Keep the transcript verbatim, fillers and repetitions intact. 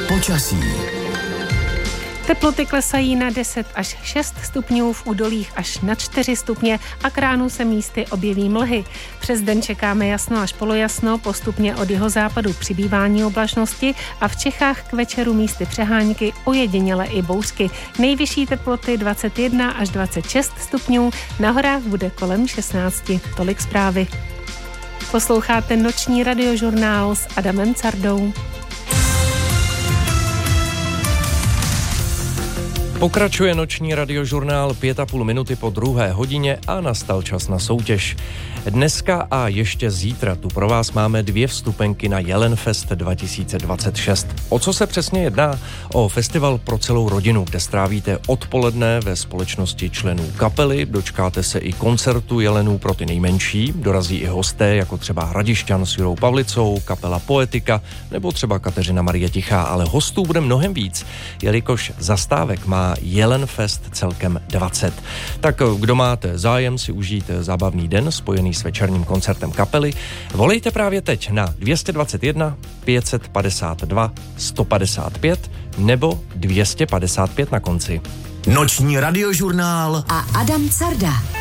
Počasí. Teploty klesají na deset až šest stupňů, v údolích až na čtyři stupně a k ránu se místy objeví mlhy. Přes den čekáme jasno až polojasno, postupně od jihozápadu přibývání oblačnosti a v Čechách k večeru místy přehánky, ojediněle i bouřky. Nejvyšší teploty dvacet jedna až dvacet šest stupňů, na horách bude kolem šestnáct. Tolik zprávy. Posloucháte noční radiožurnál s Adamem Cardou. Pokračuje noční radiožurnál pět a půl minuty po druhé hodině a nastal čas na soutěž. Dneska a ještě zítra tu pro vás máme dvě vstupenky na Jelenfest dva tisíce dvacet šest. O co se přesně jedná? O festival pro celou rodinu, kde strávíte odpoledne ve společnosti členů kapely, dočkáte se i koncertu Jelenů pro ty nejmenší, dorazí i hosté, jako třeba Hradišťan s Jurou Pavlicou, kapela Poetika nebo třeba Kateřina Marie Tichá, ale hostů bude mnohem víc, jelikož zastávek má Jelenfest celkem dvacet. Tak kdo máte zájem si užít zábavný den spojený s večerním koncertem kapely, volejte právě teď na dvě stě dvacet jedna pět set padesát dva sto padesát pět nebo dvě stě padesát pět na konci. Noční radiožurnál a Adam Carda.